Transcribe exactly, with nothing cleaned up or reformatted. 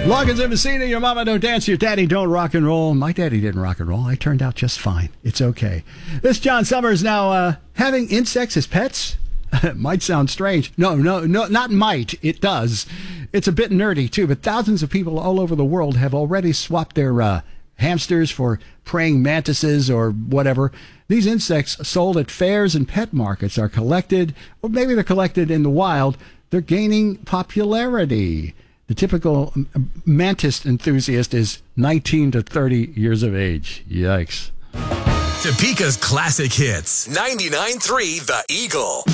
Loggins and Messina, your mama don't dance, your daddy don't rock and roll. My daddy didn't rock and roll. I turned out just fine. It's okay. This John Summers now uh, having insects as pets. Might sound strange. No, no, no, not might. It does. It's a bit nerdy too, but thousands of people all over the world have already swapped their uh, hamsters for praying mantises or whatever. These insects sold at fairs and pet markets are collected, or maybe they're collected in the wild. They're gaining popularity. The typical mantis enthusiast is nineteen to thirty years of age. Yikes. Topeka's classic hits. ninety-nine point three The Eagle.